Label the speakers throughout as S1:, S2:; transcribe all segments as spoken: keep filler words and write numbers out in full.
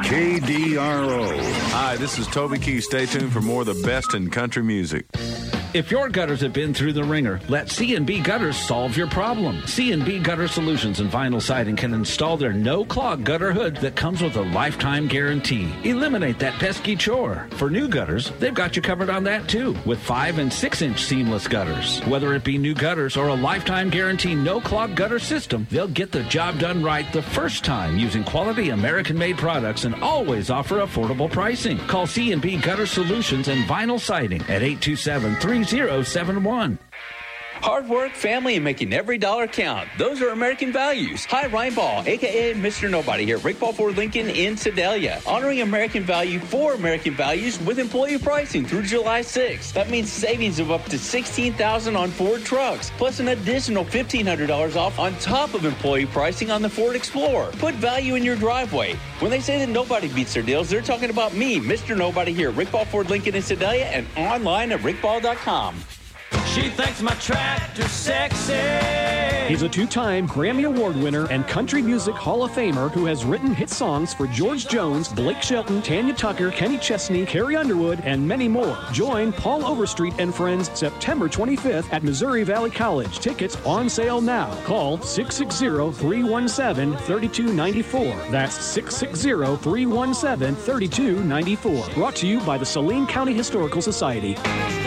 S1: K D R O.
S2: Hi, this is Toby Keith. Stay tuned for more of the best in country music.
S3: If your gutters have been through the ringer, let C and B Gutters solve your problem. C and B Gutter Solutions and Vinyl Siding can install their no-clog gutter hood that comes with a lifetime guarantee. Eliminate that pesky chore. For new gutters, they've got you covered on that too, with five and six inch seamless gutters. Whether it be new gutters or a lifetime guarantee no-clog gutter system, they'll get the job done right the first time using quality American-made products and always offer affordable pricing. Call C and B Gutter Solutions and Vinyl Siding at eight two seven, three zero seven one.
S4: Hard work, family, and making every dollar count. Those are American values. Hi, Ryan Ball, a k a. Mister Nobody here at Rick Ball Ford Lincoln in Sedalia. Honoring American value for American values with employee pricing through July sixth. That means savings of up to sixteen thousand dollars on Ford trucks, plus an additional fifteen hundred dollars off on top of employee pricing on the Ford Explorer. Put value in your driveway. When they say that nobody beats their deals, they're talking about me, Mister Nobody here at Rick Ball Ford Lincoln in Sedalia and online at rick ball dot com.
S5: She thinks my tractor's sexy.
S6: He's a two-time Grammy Award winner and Country Music Hall of Famer who has written hit songs for George Jones, Blake Shelton, Tanya Tucker, Kenny Chesney, Carrie Underwood, and many more. Join Paul Overstreet and friends September twenty-fifth at Missouri Valley College. Tickets on sale now. Call six six zero, three one seven, three two nine four. That's six six zero, three one seven, three two nine four. Brought to you by the Saline County Historical Society.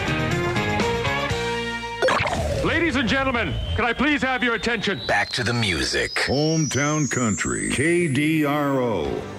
S7: Ladies and gentlemen, can I please have your attention?
S1: Back to the music. Hometown Country. K D R O.